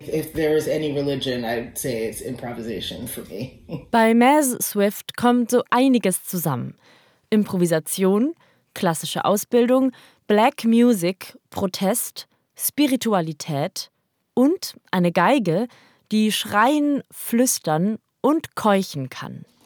If there is any religion, I'd say it's improvisation for me. Bei Maz Swift kommt so einiges zusammen. Improvisation, klassische Ausbildung, Black Music, Protest, Spiritualität und eine Geige, die schreien, flüstern und keuchen kann.